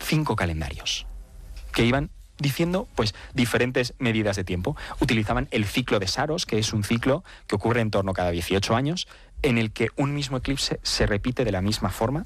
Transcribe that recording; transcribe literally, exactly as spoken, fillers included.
cinco calendarios que iban diciendo pues diferentes medidas de tiempo. Utilizaban el ciclo de Saros, que es un ciclo que ocurre en torno a cada dieciocho años, en el que un mismo eclipse se repite de la misma forma